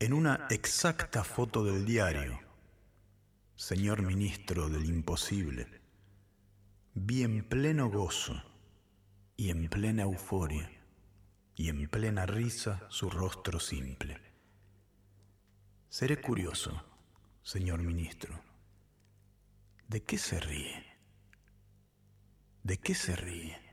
en una exacta foto del diario, señor ministro del imposible, vi en pleno gozo y en plena euforia y en plena risa su rostro simple. Seré curioso, señor ministro. ¿De qué se ríe? ¿De qué se ríe?